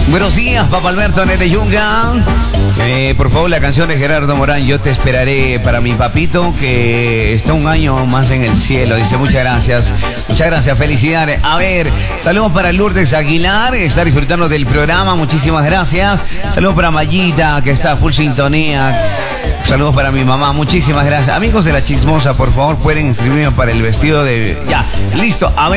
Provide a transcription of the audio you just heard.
Buenos días, Papa Alberto Nete Yunga. Por favor, la canción de Gerardo Morán, Yo te esperaré, para mi papito que está un año más en el cielo. Dice, muchas gracias, felicidades. A ver, saludos para Lourdes Aguilar, que está disfrutando del programa, muchísimas gracias. Saludos para Mayita, que está a full sintonía. Saludos para mi mamá, muchísimas gracias. Amigos de La Chismosa, por favor, pueden inscribirme para el vestido de... Ya, listo, a ver.